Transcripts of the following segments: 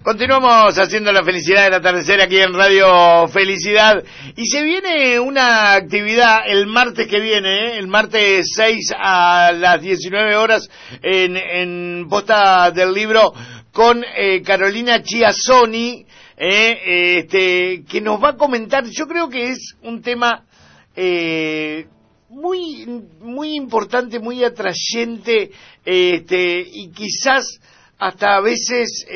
Continuamos haciendo la felicidad del atardecer aquí en Radio Felicidad y se viene una actividad el martes que viene, el martes 6 a las 19 horas en Posta del Libro con Carolina Chiassoni, que nos va a comentar. Yo creo que es un tema muy importante, muy atrayente, y quizás hasta a veces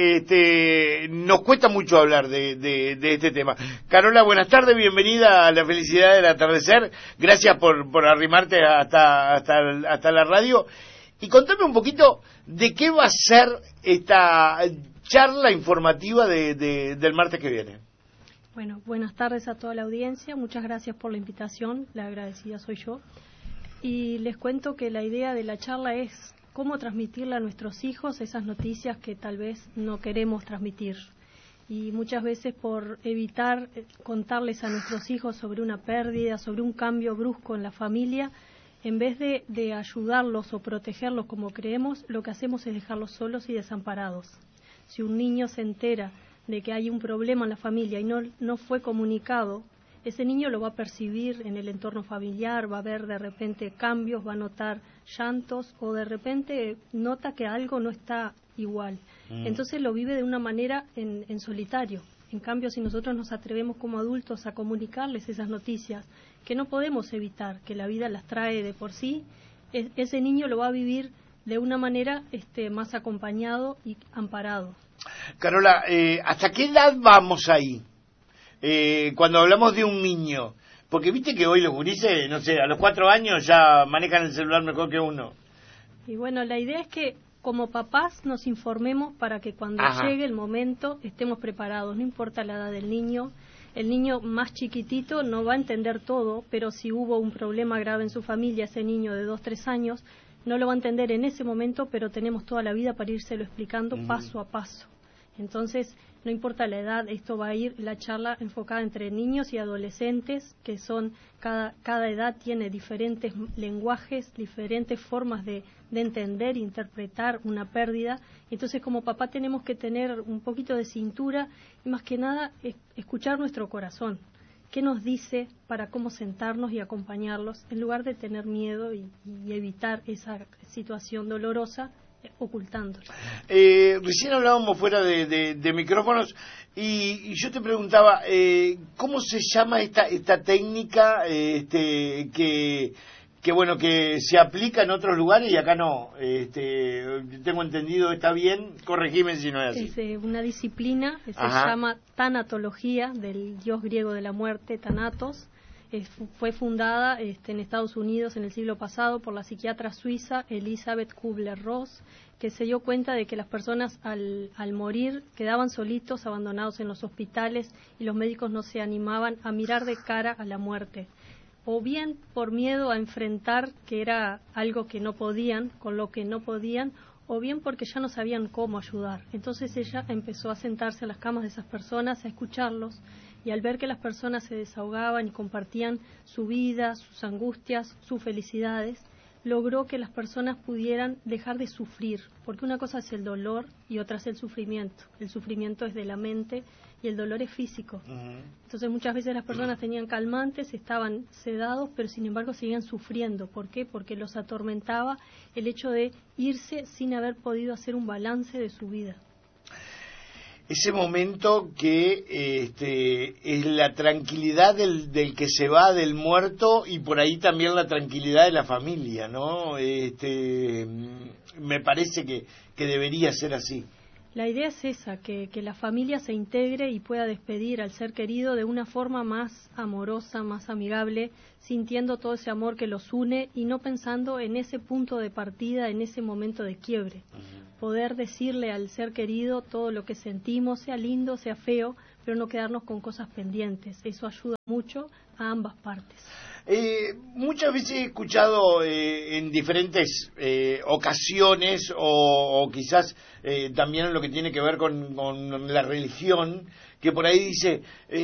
nos cuesta mucho hablar de este tema. Carola, buenas tardes, bienvenida a la felicidad del atardecer. Gracias por arrimarte hasta la radio. Y contame un poquito de qué va a ser esta charla informativa del martes que viene. Bueno, buenas tardes a toda la audiencia. Muchas gracias por la invitación. La agradecida soy yo. Y les cuento que la idea de la charla es cómo transmitirle a nuestros hijos esas noticias que tal vez no queremos transmitir. Y muchas veces por evitar contarles a nuestros hijos sobre una pérdida, sobre un cambio brusco en la familia, en vez de ayudarlos o protegerlos como creemos, lo que hacemos es dejarlos solos y desamparados. Si un niño se entera de que hay un problema en la familia y no fue comunicado, ese niño lo va a percibir en el entorno familiar, va a ver de repente cambios, va a notar llantos o de repente nota que algo no está igual. Entonces lo vive de una manera en solitario. En cambio, si nosotros nos atrevemos como adultos a comunicarles esas noticias que no podemos evitar, que la vida las trae de por sí, ese niño lo va a vivir de una manera más acompañado y amparado. Carola, ¿hasta qué edad vamos ahí? Cuando hablamos de un niño, porque viste que hoy los gurises, no sé, a los 4 años ya manejan el celular mejor que uno. Y bueno, la idea es que como papás nos informemos para que cuando llegue el momento estemos preparados, no importa la edad del niño. El niño más chiquitito no va a entender todo, pero si hubo un problema grave en su familia, ese niño de 2, 3 años, no lo va a entender en ese momento, pero tenemos toda la vida para írselo explicando paso a paso. Entonces, no importa la edad, esto va a ir la charla enfocada entre niños y adolescentes, que son, cada edad tiene diferentes lenguajes, diferentes formas de entender e interpretar una pérdida. Entonces, como papá tenemos que tener un poquito de cintura y más que nada escuchar nuestro corazón. ¿Qué nos dice para cómo sentarnos y acompañarlos en lugar de tener miedo y evitar esa situación dolorosa? Ocultándolo. Recién hablábamos fuera de micrófonos y yo te preguntaba ¿cómo se llama esta técnica que bueno, que se aplica en otros lugares y acá no? Tengo entendido, ¿está bien? Corregime si no es así. Es una disciplina que se llama tanatología, del dios griego de la muerte, Thanatos. Fue fundada en Estados Unidos en el siglo pasado por la psiquiatra suiza Elisabeth Kubler-Ross, que se dio cuenta de que las personas al morir quedaban solitos, abandonados en los hospitales, y los médicos no se animaban a mirar de cara a la muerte, o bien por miedo a enfrentar que era algo que no podían, con lo que no podían, o bien porque ya no sabían cómo ayudar. Entonces ella empezó a sentarse en las camas de esas personas, a escucharlos, y al ver que las personas se desahogaban y compartían su vida, sus angustias, sus felicidades, logró que las personas pudieran dejar de sufrir, porque una cosa es el dolor y otra es el sufrimiento. El sufrimiento es de la mente y el dolor es físico. Entonces muchas veces las personas tenían calmantes, estaban sedados, pero sin embargo seguían sufriendo. ¿Por qué? Porque los atormentaba el hecho de irse sin haber podido hacer un balance de su vida. Ese momento que es la tranquilidad del que se va, del muerto, y por ahí también la tranquilidad de la familia, ¿no? Me parece que debería ser así. La idea es esa, que la familia se integre y pueda despedir al ser querido de una forma más amorosa, más amigable, sintiendo todo ese amor que los une y no pensando en ese punto de partida, en ese momento de quiebre. Poder decirle al ser querido todo lo que sentimos, sea lindo, sea feo, pero no quedarnos con cosas pendientes. Eso ayuda mucho a ambas partes. Muchas veces he escuchado en diferentes ocasiones o quizás también en lo que tiene que ver con la religión, que por ahí dice,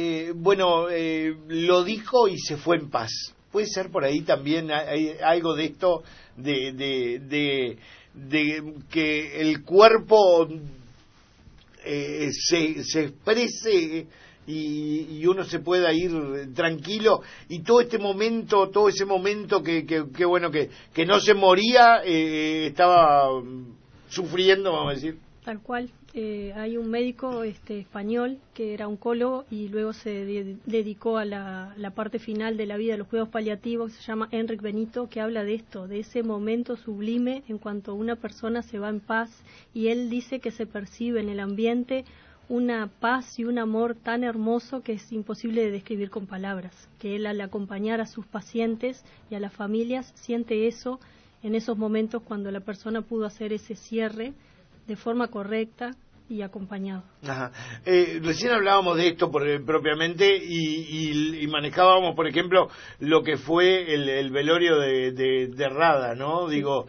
lo dijo y se fue en paz. ¿Puede ser por ahí también hay algo de esto de que el cuerpo se exprese y uno se pueda ir tranquilo, y todo ese momento que bueno, que no se moría, estaba sufriendo, vamos a decir. Tal cual. Hay un médico español que era oncólogo y luego se dedicó a la parte final de la vida, de los cuidados paliativos, se llama Enric Benito, que habla de esto, de ese momento sublime en cuanto una persona se va en paz, y él dice que se percibe en el ambiente una paz y un amor tan hermoso que es imposible de describir con palabras, que él, al acompañar a sus pacientes y a las familias, siente eso en esos momentos cuando la persona pudo hacer ese cierre de forma correcta y acompañado. Ajá. Recién hablábamos de esto propiamente y manejábamos, por ejemplo, lo que fue el velorio de Rada, ¿no? Sí. Digo,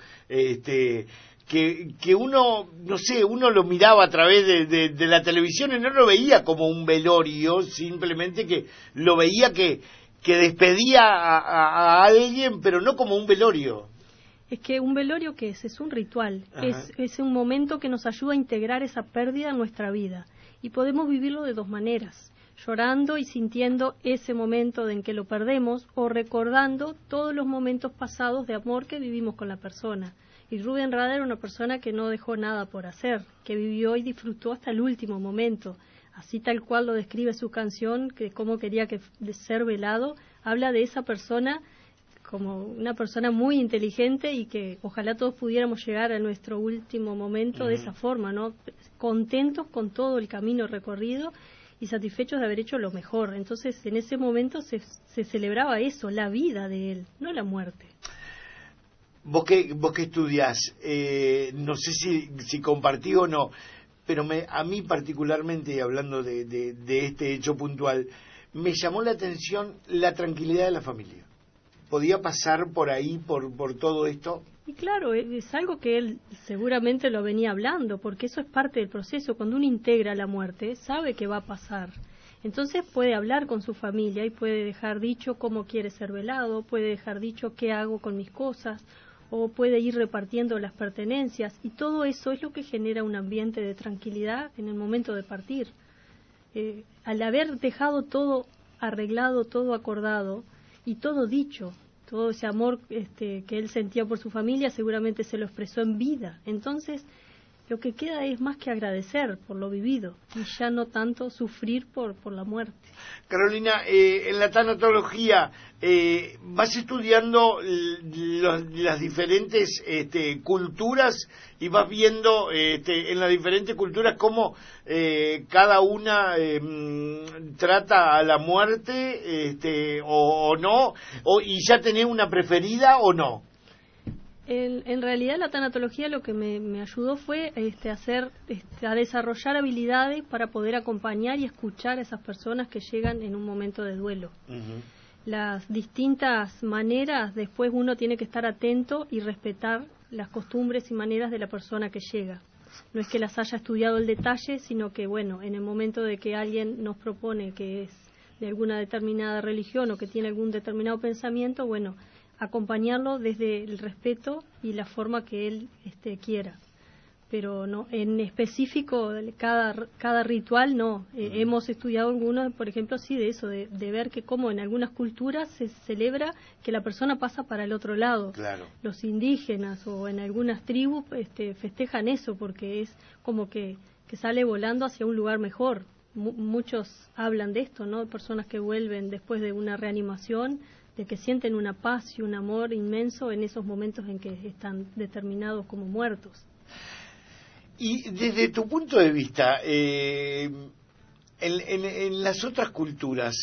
que uno, no sé, uno lo miraba a través de la televisión y no lo veía como un velorio, simplemente que lo veía que despedía a alguien, pero no como un velorio. Es que un velorio, ¿qué es? Es un ritual, es un momento que nos ayuda a integrar esa pérdida en nuestra vida, y podemos vivirlo de dos maneras: llorando y sintiendo ese momento en que lo perdemos, o recordando todos los momentos pasados de amor que vivimos con la persona. Y Rubén Rada era una persona que no dejó nada por hacer, que vivió y disfrutó hasta el último momento. Así tal cual lo describe su canción, que cómo quería ser velado, habla de esa persona como una persona muy inteligente, y que ojalá todos pudiéramos llegar a nuestro último momento de esa forma, ¿no? Contentos con todo el camino recorrido y satisfechos de haber hecho lo mejor. Entonces, en ese momento se celebraba eso, la vida de él, no la muerte. Vos que estudiás, no sé si compartí o no, pero a mí particularmente, hablando de este hecho puntual, me llamó la atención la tranquilidad de la familia. ¿Podía pasar por ahí, por todo esto? Y claro, es algo que él seguramente lo venía hablando, porque eso es parte del proceso. Cuando uno integra la muerte, sabe que va a pasar. Entonces puede hablar con su familia y puede dejar dicho cómo quiere ser velado, puede dejar dicho qué hago con mis cosas, o puede ir repartiendo las pertenencias, y todo eso es lo que genera un ambiente de tranquilidad en el momento de partir. Al haber dejado todo arreglado, todo acordado y todo dicho, todo ese amor que él sentía por su familia seguramente se lo expresó en vida. Entonces, lo que queda es más que agradecer por lo vivido y ya no tanto sufrir por la muerte. Carolina, en la tanatología vas estudiando las diferentes culturas, y vas viendo en las diferentes culturas cómo cada una trata a la muerte, o no, y ya tenés una preferida o no. En realidad la tanatología lo que me ayudó fue a desarrollar habilidades para poder acompañar y escuchar a esas personas que llegan en un momento de duelo. Uh-huh. Las distintas maneras, después uno tiene que estar atento y respetar las costumbres y maneras de la persona que llega. No es que las haya estudiado al detalle, sino que, bueno, en el momento de que alguien nos propone que es de alguna determinada religión o que tiene algún determinado pensamiento, bueno, acompañarlo desde el respeto y la forma que él quiera, pero no en específico cada ritual no. Hemos estudiado algunos, por ejemplo, sí, de eso, de ver que como en algunas culturas se celebra que la persona pasa para el otro lado. Claro. Los indígenas o en algunas tribus festejan eso porque es como que sale volando hacia un lugar mejor. Muchos hablan de esto, ¿no? Personas que vuelven después de una reanimación, de que sienten una paz y un amor inmenso en esos momentos en que están determinados como muertos. Y desde tu punto de vista, en las otras culturas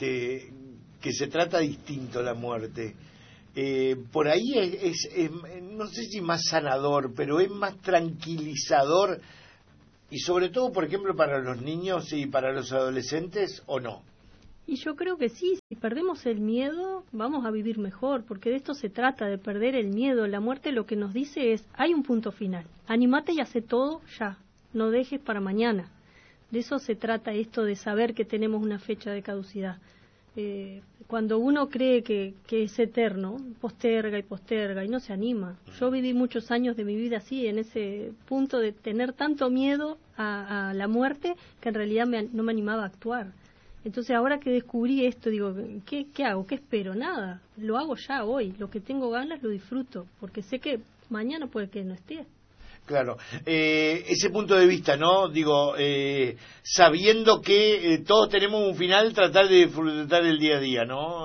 que se trata distinto la muerte, por ahí es no sé si más sanador, pero es más tranquilizador, y sobre todo, por ejemplo, para los niños y para los adolescentes, ¿o no? Y yo creo que sí, si perdemos el miedo, vamos a vivir mejor, porque de esto se trata, de perder el miedo. La muerte lo que nos dice es, hay un punto final, anímate y hace todo ya, no dejes para mañana. De eso se trata esto de saber que tenemos una fecha de caducidad. Cuando uno cree que es eterno, posterga y no se anima. Yo viví muchos años de mi vida así, en ese punto de tener tanto miedo a la muerte que en realidad no me animaba a actuar. Entonces ahora que descubrí esto, digo, ¿qué hago? ¿Qué espero? Nada, lo hago ya hoy, lo que tengo ganas lo disfruto, porque sé que mañana puede que no esté. Claro, ese punto de vista, ¿no? Digo, sabiendo que todos tenemos un final, tratar de disfrutar el día a día, ¿no?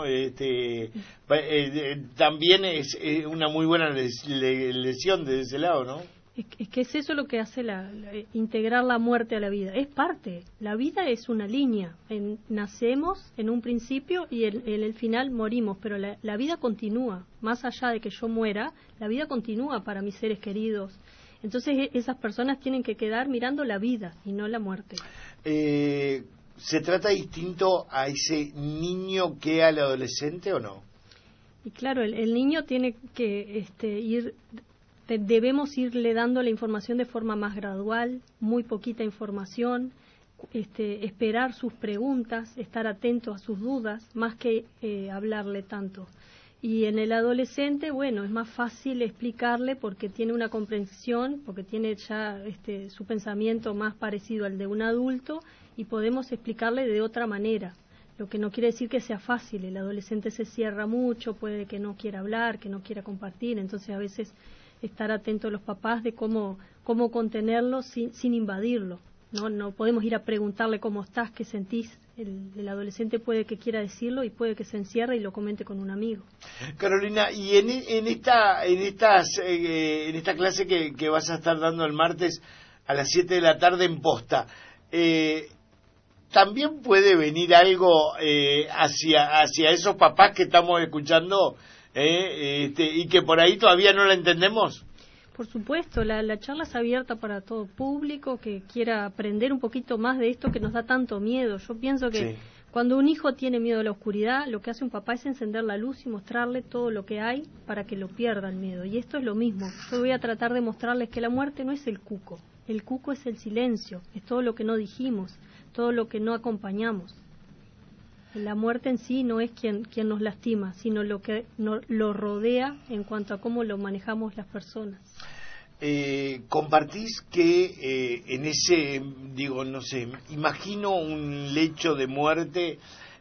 También es una muy buena lección de ese lado, ¿no? Es que es eso lo que hace integrar la muerte a la vida. Es parte. La vida es una línea. Nacemos en un principio y en el final morimos, pero la vida continúa. Más allá de que yo muera, la vida continúa para mis seres queridos. Entonces esas personas tienen que quedar mirando la vida y no la muerte. ¿Se trata distinto a ese niño que al adolescente o no? Y claro, el niño tiene que debemos irle dando la información de forma más gradual, muy poquita información, esperar sus preguntas, estar atento a sus dudas, más que hablarle tanto. Y en el adolescente, bueno, es más fácil explicarle porque tiene una comprensión, porque tiene ya su pensamiento más parecido al de un adulto y podemos explicarle de otra manera. Lo que no quiere decir que sea fácil. El adolescente se cierra mucho, puede que no quiera hablar, que no quiera compartir, entonces a veces estar atentos los papás de cómo contenerlo sin invadirlo. No podemos ir a preguntarle cómo estás, qué sentís. El adolescente puede que quiera decirlo y puede que se encierre y lo comente con un amigo. Carolina, y en esta clase que vas a estar dando el martes a las 7 de la tarde en Posta, ¿también puede venir algo hacia esos papás que estamos escuchando y que por ahí todavía no la entendemos? Por supuesto, la charla es abierta para todo público que quiera aprender un poquito más de esto que nos da tanto miedo. Yo pienso que cuando un hijo tiene miedo a la oscuridad, lo que hace un papá es encender la luz y mostrarle todo lo que hay para que lo pierda el miedo. Y esto es lo mismo. Yo voy a tratar de mostrarles que la muerte no es el cuco. El cuco es el silencio, es todo lo que no dijimos, todo lo que no acompañamos. La muerte en sí no es quien nos lastima, sino lo que lo rodea en cuanto a cómo lo manejamos las personas. Compartís que en ese, digo, no sé, imagino un lecho de muerte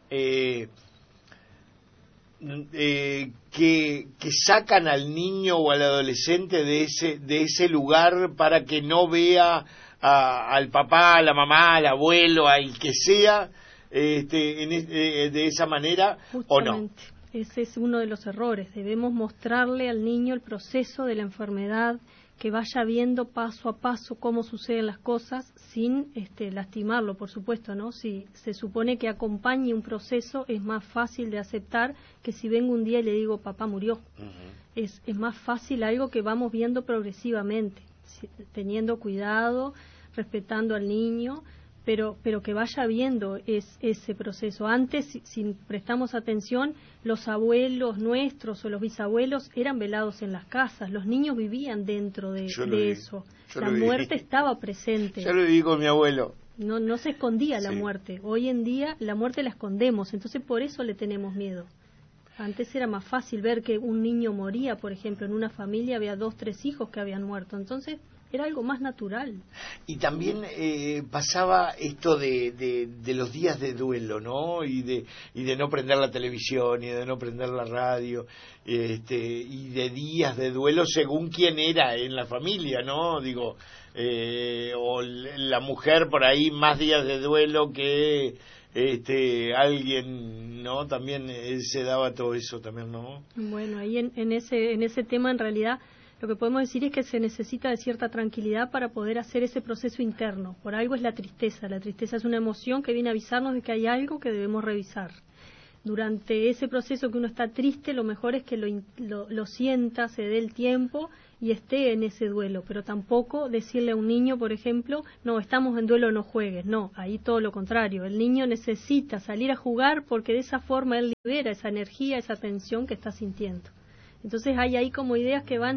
que sacan al niño o al adolescente de ese lugar para que no vea al papá, a la mamá, al abuelo, al que sea, de esa manera. Justamente, ¿o no? Ese es uno de los errores. Debemos mostrarle al niño el proceso de la enfermedad, que vaya viendo paso a paso cómo suceden las cosas sin lastimarlo, por supuesto, ¿no? Si se supone que acompañe un proceso, es más fácil de aceptar que si vengo un día y le digo papá murió. Es más fácil algo que vamos viendo progresivamente, teniendo cuidado, respetando al niño, pero que vaya viendo ese proceso. Antes, si prestamos atención, los abuelos nuestros o los bisabuelos eran velados en las casas, los niños vivían dentro de eso. La muerte estaba presente. Yo lo viví con mi abuelo. No se escondía la muerte. Hoy en día la muerte la escondemos, entonces por eso le tenemos miedo. Antes era más fácil ver que un niño moría, por ejemplo, en una familia había 2, 3 hijos que habían muerto, entonces era algo más natural. Y también pasaba esto de los días de duelo, ¿no? Y de no prender la televisión y de no prender la radio, y de días de duelo según quién era en la familia, ¿no? Digo, o la mujer por ahí más días de duelo que alguien, ¿no? También se daba todo eso también, ¿no? Bueno, ahí en ese tema en realidad lo que podemos decir es que se necesita de cierta tranquilidad para poder hacer ese proceso interno. Por algo es la tristeza. La tristeza es una emoción que viene a avisarnos de que hay algo que debemos revisar. Durante ese proceso que uno está triste, lo mejor es que lo sienta, se dé el tiempo y esté en ese duelo. Pero tampoco decirle a un niño, por ejemplo, no, estamos en duelo, no juegues. No, ahí todo lo contrario. El niño necesita salir a jugar porque de esa forma él libera esa energía, esa tensión que está sintiendo. Entonces hay ahí como ideas que van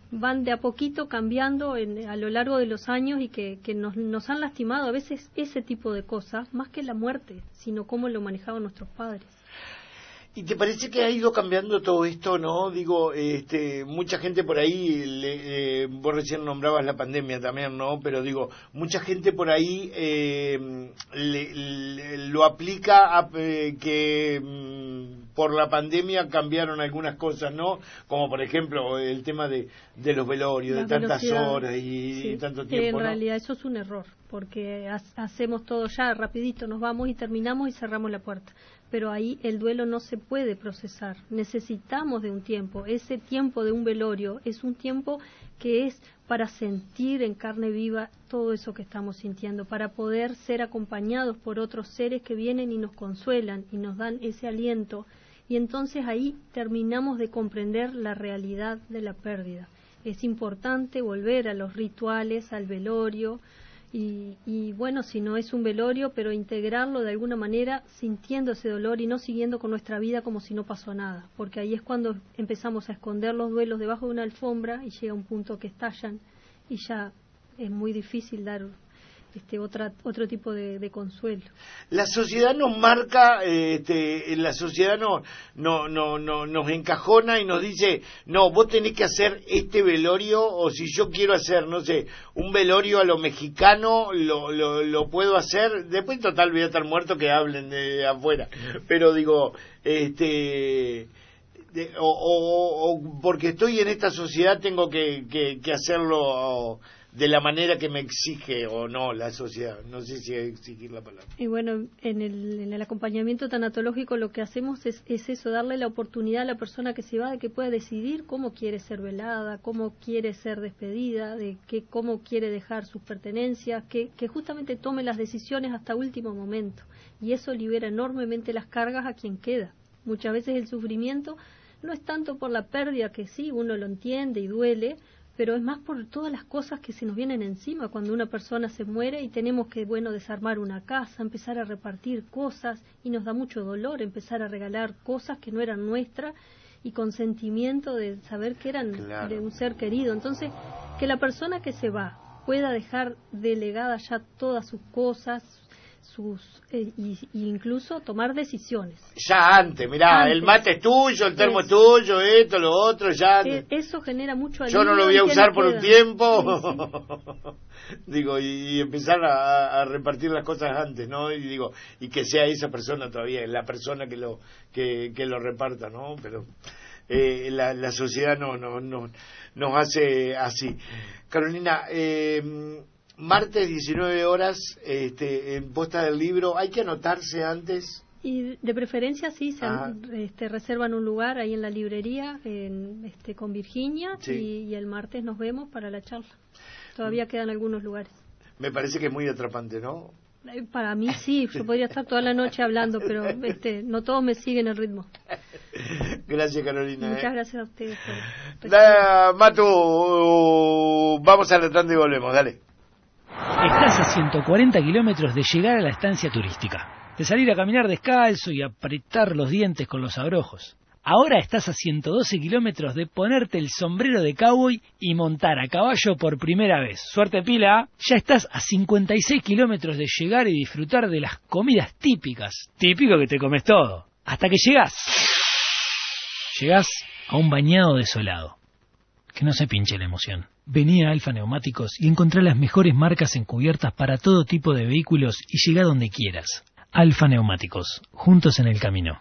van de a poquito cambiando a lo largo de los años y que nos han lastimado a veces ese tipo de cosas, más que la muerte, sino cómo lo manejaban nuestros padres. ¿Y te parece que ha ido cambiando todo esto, no? Digo, mucha gente por ahí, vos recién nombrabas la pandemia también, ¿no? Pero digo, mucha gente por ahí lo aplica a que por la pandemia cambiaron algunas cosas, ¿no? Como por ejemplo el tema de los velorios, de tantas horas y tanto tiempo, en realidad eso es un error, porque hacemos todo ya, rapidito, nos vamos y terminamos y cerramos la puerta. Pero ahí el duelo no se puede procesar. Necesitamos de un tiempo. Ese tiempo de un velorio es un tiempo que es para sentir en carne viva todo eso que estamos sintiendo, para poder ser acompañados por otros seres que vienen y nos consuelan y nos dan ese aliento. Y entonces ahí terminamos de comprender la realidad de la pérdida. Es importante volver a los rituales, al velorio, y bueno, si no es un velorio, pero integrarlo de alguna manera sintiendo ese dolor y no siguiendo con nuestra vida como si no pasó nada, porque ahí es cuando empezamos a esconder los duelos debajo de una alfombra y llega un punto que estallan y ya es muy difícil dar otro tipo de consuelo. La sociedad nos marca, la sociedad nos encajona y nos dice, no, vos tenés que hacer este velorio, o si yo quiero hacer, no sé, un velorio a lo mexicano, lo puedo hacer. Después total voy a estar muerto, que hablen de afuera, pero digo, o porque estoy en esta sociedad tengo que hacerlo de la manera que me exige o no la sociedad. No sé si exigir la palabra. Y bueno, en el acompañamiento tanatológico lo que hacemos es eso, darle la oportunidad a la persona que se va de que pueda decidir cómo quiere ser velada, cómo quiere ser despedida, cómo quiere dejar sus pertenencias, que justamente tome las decisiones hasta último momento. Y eso libera enormemente las cargas a quien queda. Muchas veces el sufrimiento no es tanto por la pérdida, que sí, uno lo entiende y duele, pero es más por todas las cosas que se nos vienen encima cuando una persona se muere y tenemos que, desarmar una casa, empezar a repartir cosas, y nos da mucho dolor empezar a regalar cosas que no eran nuestras y con sentimiento de saber que eran de un ser querido. Entonces, que la persona que se va pueda dejar delegada ya todas sus cosas, y incluso tomar decisiones. Ya antes, mirá, el mate es tuyo, el termo es tuyo, esto, lo otro, ya. Eso genera mucho alivio. Yo no lo voy a usar por un tiempo. Sí. Digo, y empezar a repartir las cosas antes, ¿no? Y digo, y que sea esa persona todavía, la persona que lo reparta, ¿no? Pero la sociedad nos hace así. Carolina, martes 19 horas, en Posta del Libro, ¿hay que anotarse antes? Y de preferencia sí, reservan un lugar ahí en la librería con Virginia, sí. Y el martes nos vemos para la charla. Todavía quedan algunos lugares. Me parece que es muy atrapante, ¿no? Para mí sí, yo podría estar toda la noche hablando, pero no todos me siguen el ritmo. Gracias, Carolina. Muchas gracias a ustedes. Matu, vamos a la tanda y volvemos, dale. Estás a 140 kilómetros de llegar a la estancia turística, de salir a caminar descalzo y apretar los dientes con los abrojos. Ahora estás a 112 kilómetros de ponerte el sombrero de cowboy y montar a caballo por primera vez. Suerte pila, ¿eh? Ya estás a 56 kilómetros de llegar y disfrutar de las comidas típicas. Típico que te comes todo. Hasta que llegás a un bañado desolado. Que no se pinche la emoción. Vení a Alfa Neumáticos y encontrá las mejores marcas en cubiertas para todo tipo de vehículos y llegá donde quieras. Alfa Neumáticos, juntos en el camino.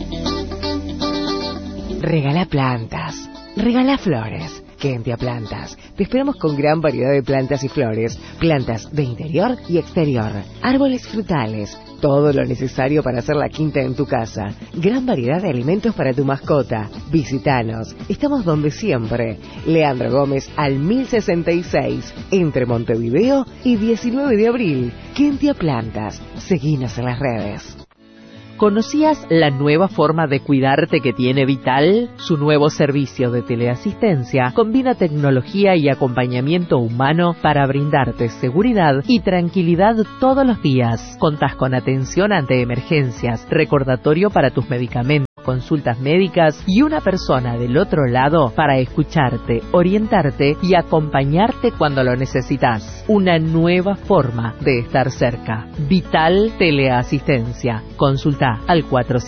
Regala plantas, regala flores. Kentia Plantas. Te esperamos con gran variedad de plantas y flores, plantas de interior y exterior, árboles frutales, todo lo necesario para hacer la quinta en tu casa, gran variedad de alimentos para tu mascota. Visítanos, estamos donde siempre. Leandro Gómez al 1066, entre Montevideo y 19 de abril. Kentia Plantas, seguinos en las redes. ¿Conocías la nueva forma de cuidarte que tiene Vital? Su nuevo servicio de teleasistencia combina tecnología y acompañamiento humano para brindarte seguridad y tranquilidad todos los días. Contás con atención ante emergencias, recordatorio para tus medicamentos, consultas médicas y una persona del otro lado para escucharte, orientarte y acompañarte cuando lo necesitas. Una nueva forma de estar cerca. Vital Teleasistencia. Consulta al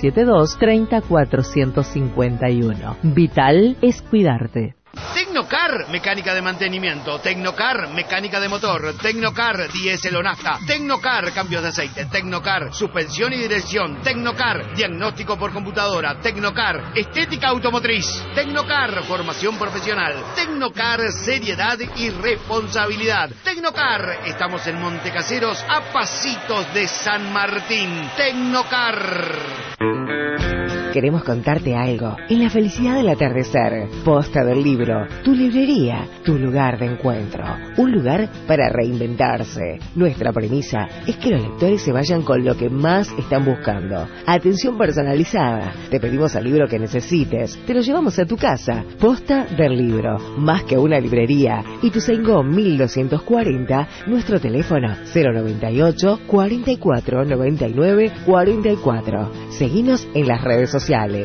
472-30451. Vital es cuidarte. Tecnocar, mecánica de mantenimiento. Tecnocar, mecánica de motor. Tecnocar, diésel o nafta. Tecnocar, cambios de aceite. Tecnocar, suspensión y dirección. Tecnocar, diagnóstico por computadora. Tecnocar, estética automotriz. Tecnocar, formación profesional. Tecnocar, seriedad y responsabilidad. Tecnocar, estamos en Montecaseros, a pasitos de San Martín. Tecnocar. Queremos contarte algo. En la felicidad del atardecer, Posta del Libro, tu librería, tu lugar de encuentro, un lugar para reinventarse. Nuestra premisa es que los lectores se vayan con lo que más están buscando. Atención personalizada. Te pedimos el libro que necesites, te lo llevamos a tu casa. Posta del Libro, más que una librería. Ituzaingó 1240, nuestro teléfono 098 44 99 44. Seguinos en las redes sociales.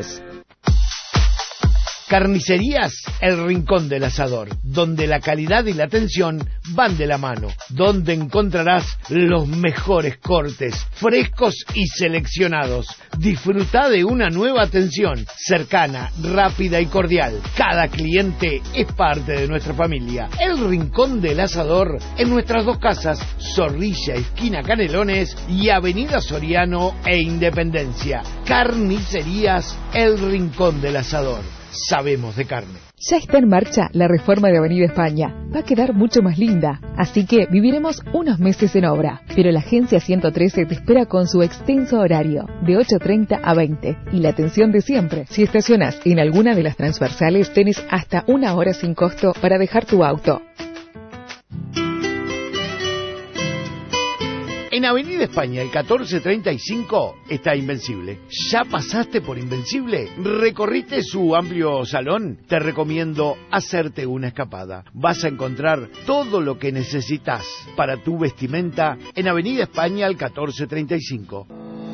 Carnicerías El Rincón del Asador, donde la calidad y la atención van de la mano, donde encontrarás los mejores cortes, frescos y seleccionados. Disfruta de una nueva atención, cercana, rápida y cordial. Cada cliente es parte de nuestra familia. El Rincón del Asador, en nuestras dos casas, Zorrilla, esquina Canelones, y Avenida Soriano e Independencia. Carnicerías El Rincón del Asador. Sabemos de carne. Ya está en marcha la reforma de Avenida España. Va a quedar mucho más linda, así que viviremos unos meses en obra. Pero la Agencia 113 te espera con su extenso horario, de 8:30 a 20, y la atención de siempre. Si estacionas en alguna de las transversales, tenés hasta 1 hora sin costo para dejar tu auto. En Avenida España, el 1435, está Invencible. ¿Ya pasaste por Invencible? ¿Recorriste su amplio salón? Te recomiendo hacerte una escapada. Vas a encontrar todo lo que necesitas para tu vestimenta en Avenida España, el 1435.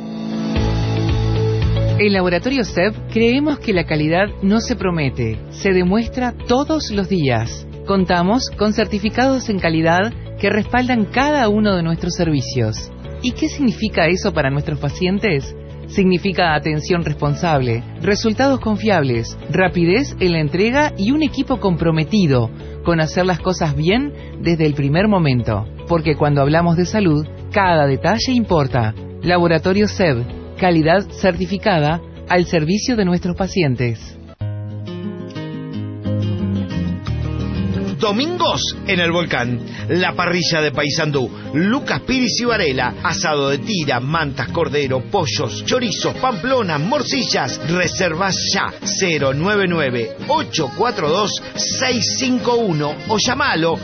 En Laboratorio SEB creemos que la calidad no se promete, se demuestra todos los días. Contamos con certificados en calidad que respaldan cada uno de nuestros servicios. ¿Y qué significa eso para nuestros pacientes? Significa atención responsable, resultados confiables, rapidez en la entrega y un equipo comprometido con hacer las cosas bien desde el primer momento. Porque cuando hablamos de salud, cada detalle importa. Laboratorio SEB, calidad certificada al servicio de nuestros pacientes. Domingos en el Volcán, la parrilla de Paysandú, Lucas Piris y Varela, asado de tira, mantas, cordero, pollos, chorizos, pamplonas, morcillas. Reservas ya 099-842-651 o llamalo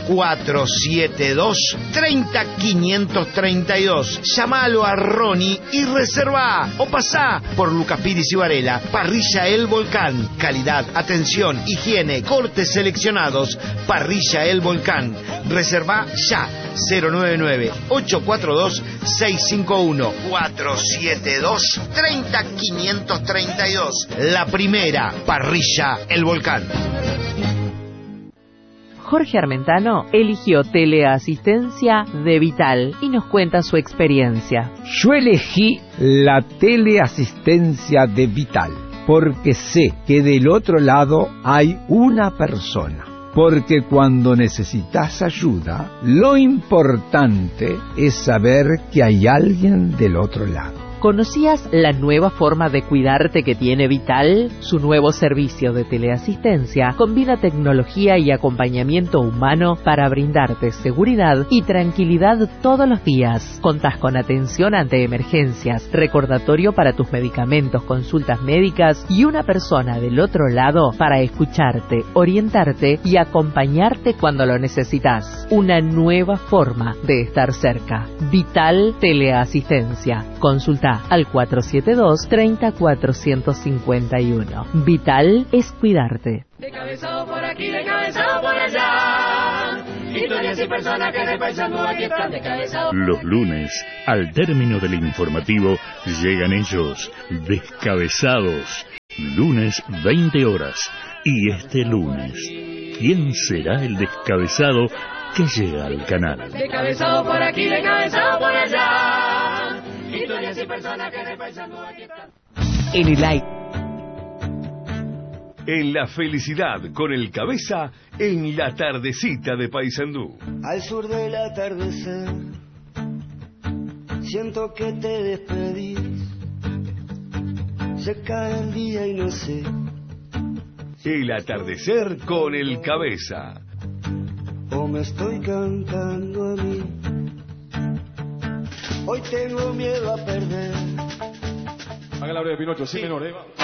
472-30532. Llamalo a Ronnie y reserva, o pasá por Lucas Piris y Varela. Parrilla El Volcán, calidad, atención, higiene, cortes seleccionados. Parrilla El Volcán. Reserva ya 099-842-651 472-30532. La primera Parrilla El Volcán. Jorge Armentano eligió teleasistencia de Vital y nos cuenta su experiencia. Yo elegí la teleasistencia de Vital porque sé que del otro lado hay una persona. Porque cuando necesitas ayuda, lo importante es saber que hay alguien del otro lado. ¿Conocías la nueva forma de cuidarte que tiene Vital? Su nuevo servicio de teleasistencia combina tecnología y acompañamiento humano para brindarte seguridad y tranquilidad todos los días. Contás con atención ante emergencias, recordatorio para tus medicamentos, consultas médicas y una persona del otro lado para escucharte, orientarte y acompañarte cuando lo necesitas. Una nueva forma de estar cerca. Vital Teleasistencia. Consulta al 472-30451. Vital es cuidarte. De cabezado por aquí, de cabezado por allá. Historias y personas que repensando aquí están de cabezado. Los lunes, al término del informativo, llegan ellos, descabezados. lunes 20 horas. Y este lunes, ¿quién será el descabezado que llega al canal? Descabezado por aquí, descabezado por allá. Historias y personas que repasan aquí están. En el aire. En la felicidad con el Cabeza, en la tardecita de Paysandú. Al sur del atardecer, siento que te despedís. Se cae el día y no sé. El atardecer con el Cabeza. O me estoy cantando a mí. Hoy tengo miedo a perder. Haga la breve, Pinocho, sí menor,